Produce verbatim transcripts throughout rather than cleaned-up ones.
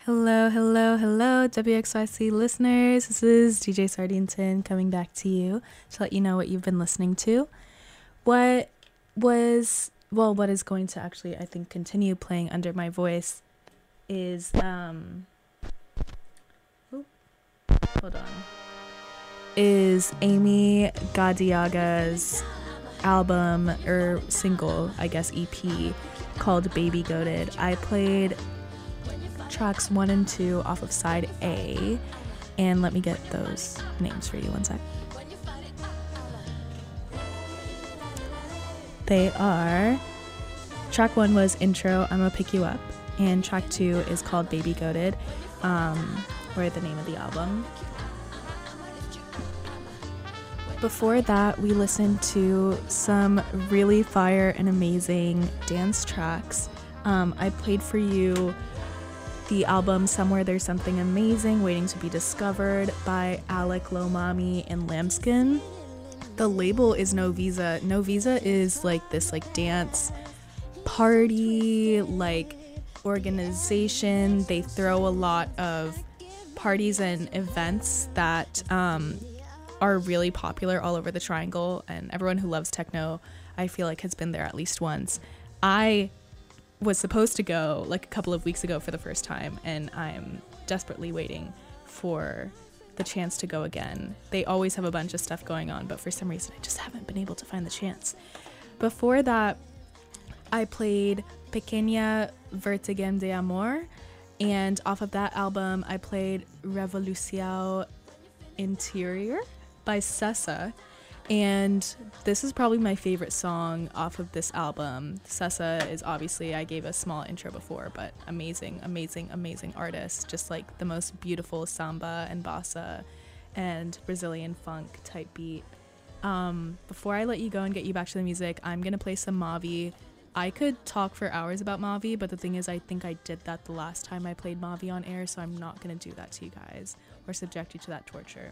Hello, hello, hello, W X Y C listeners. This is D J Sardinton coming back to you to let you know what you've been listening to. What was, well, what is going to actually, I think, continue playing under my voice is, um, oh, hold on, is Amy Gadiaga's album, or single, I guess, E P, called Baby Goated. I played tracks one and two off of side A, and let me get those names for you one sec. They are, track one was Intro, I'ma Pick You Up, and track two is called Baby Goated, um, or the name of the album. Before that, we listened to some really fire and amazing dance tracks. Um, I played for you the album Somewhere There's Something Amazing Waiting to Be Discovered by Alec Lomami and Lambskin. The label is No Visa. No Visa is like this like dance party like organization. They throw a lot of parties and events that um, are really popular all over the Triangle, and everyone who loves techno, I feel like, has been there at least once. I was supposed to go like a couple of weeks ago for the first time, and I'm desperately waiting for the chance to go again. They always have a bunch of stuff going on, but for some reason I just haven't been able to find the chance. Before that, I played Pequeña Vertigen de Amor, and off of that album I played Revolución Interior by Sessa. And this is probably my favorite song off of this album. Sessa is obviously, I gave a small intro before, but amazing, amazing, amazing artist. Just like the most beautiful samba and bossa and Brazilian funk type beat. Um, before I let you go and get you back to the music, I'm going to play some Mavi. I could talk for hours about Mavi, but the thing is I think I did that the last time I played Mavi on air, so I'm not going to do that to you guys or subject you to that torture.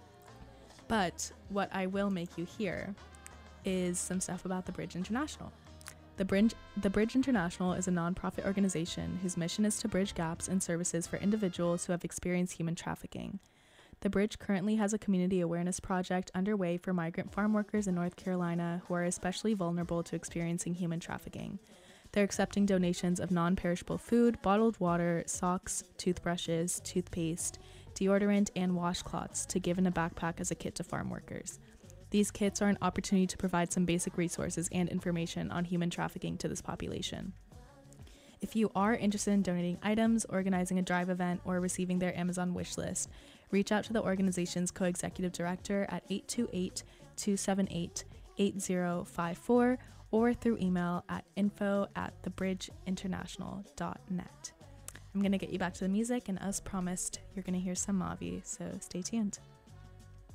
But what I will make you hear is some stuff about the Bridge International. The Bridge, the Bridge International is a nonprofit organization whose mission is to bridge gaps in services for individuals who have experienced human trafficking. The Bridge currently has a community awareness project underway for migrant farm workers in North Carolina who are especially vulnerable to experiencing human trafficking. They're accepting donations of non-perishable food, bottled water, socks, toothbrushes, toothpaste, deodorant, and washcloths to give in a backpack as a kit to farm workers. These kits are an opportunity to provide some basic resources and information on human trafficking to this population. If you are interested in donating items, organizing a drive event, or receiving their Amazon wish list, reach out to the organization's co-executive director at eight two eight, two seven eight, eight zero five four or through email at info at the bridge international dot net. I'm going to get you back to the music, and as promised, you're going to hear some Mavi, so stay tuned.